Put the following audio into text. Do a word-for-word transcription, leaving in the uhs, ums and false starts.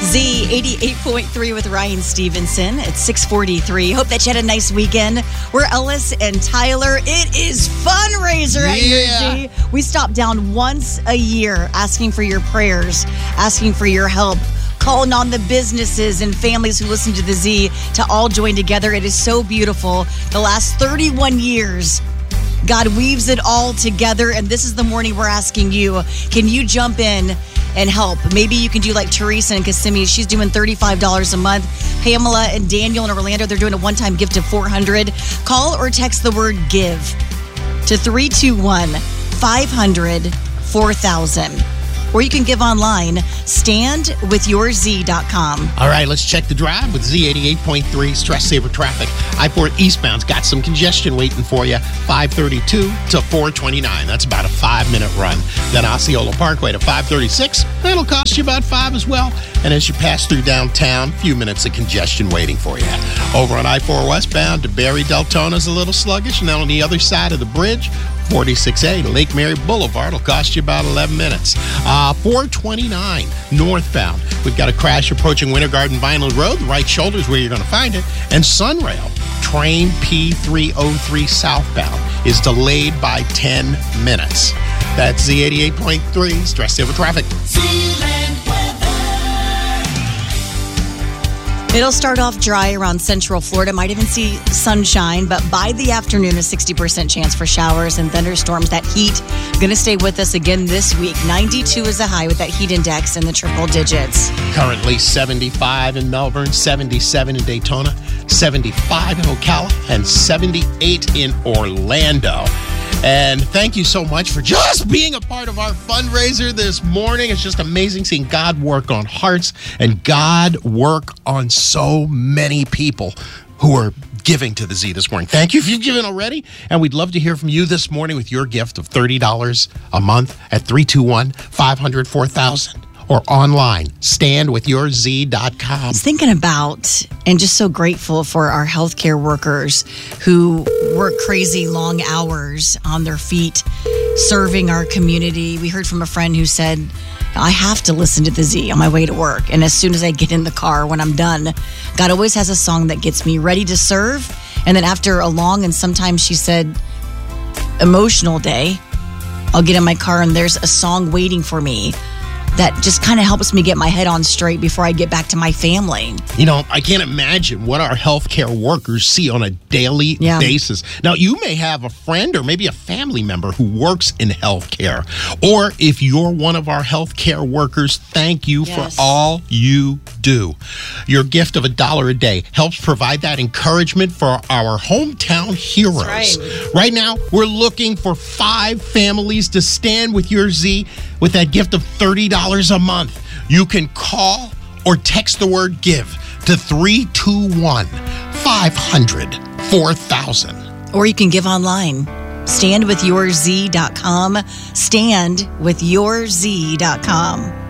Z eighty-eight point three with Ryan Stevenson at six forty-three. Hope that you had a nice weekend. We're Ellis and Tyler. It is fundraiser at Yeah. U R Z. We stop down once a year asking for your prayers, asking for your help, calling on the businesses and families who listen to the Z to all join together. It is so beautiful. The last thirty-one years, God weaves it all together, and this is the morning we're asking you, can you jump in and help? Maybe you can do like Teresa and Kissimmee. She's doing thirty-five dollars a month. Pamela and Daniel in Orlando, they're doing a one-time gift of four hundred dollars. Call or text the word GIVE to three two one, five hundred, four thousand. Or you can give online, stand with your z dot com. All right, let's check the drive with Z eighty-eight point three Stress Saver Traffic. I four eastbound's got some congestion waiting for you. five thirty-two to four twenty-nine. That's about a five-minute run. Then Osceola Parkway to five thirty-six. That'll cost you about five as well. And as you pass through downtown, a few minutes of congestion waiting for you. Over on I four westbound to Barry Deltona's a little sluggish. And then on the other side of the bridge, forty-six A to Lake Mary Boulevard will cost you about eleven minutes. Uh, four twenty-nine northbound. We've got a crash approaching Winter Garden Vineland Road. The right shoulder is where you're going to find it. And Sunrail, train P three oh three southbound, is delayed by ten minutes. That's Z eighty-eight point three Stress Saver Traffic. It'll start off dry around central Florida. Might even see sunshine, but by the afternoon, a sixty percent chance for showers and thunderstorms. That heat going to stay with us again this week. ninety-two is a high with that heat index in the triple digits. Currently seventy-five in Melbourne, seventy-seven in Daytona, seventy-five in Ocala, and seventy-eight in Orlando. And thank you so much for just being a part of our fundraiser this morning. It's just amazing seeing God work on hearts and God work on so many people who are giving to the Z this morning. Thank you if you've given already. And we'd love to hear from you this morning with your gift of thirty dollars a month at three two one, five hundred, four thousand. Or online, stand with your z dot com. I was thinking about and just so grateful for our healthcare workers who work crazy long hours on their feet, serving our community. We heard from a friend who said, I have to listen to the Z on my way to work. And as soon as I get in the car, when I'm done, God always has a song that gets me ready to serve. And then after a long and sometimes she said emotional day, I'll get in my car and there's a song waiting for me that just kind of helps me get my head on straight before I get back to my family. You know, I can't imagine what our healthcare workers see on a daily Yeah. basis. Now, you may have a friend or maybe a family member who works in healthcare. Or if you're one of our healthcare workers, thank you Yes. for all you do. Your gift of a dollar a day helps provide that encouragement for our hometown heroes. That's right. Right now, we're looking for five families to stand with your Z with that gift of thirty dollars a month. You can call or text the word GIVE to three two one, five hundred, four thousand. Or you can give online. stand with your z dot com. stand with your z dot com.